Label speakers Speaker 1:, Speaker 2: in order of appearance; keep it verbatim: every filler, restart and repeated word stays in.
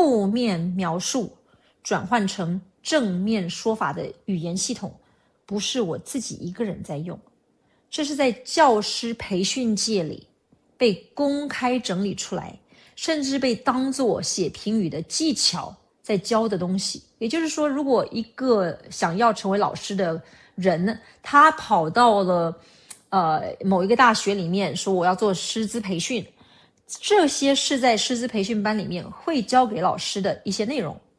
Speaker 1: 负面描述转换成正面说法的语言系统，不是我自己一个人在用，这是在教师培训界里被公开整理出来，甚至被当作写评语的技巧在教的东西。也就是说，如果一个想要成为老师的人，他跑到了呃某一个大学里面说我要做师资培训，这些是在师资培训班里面会教给老师的一些内容。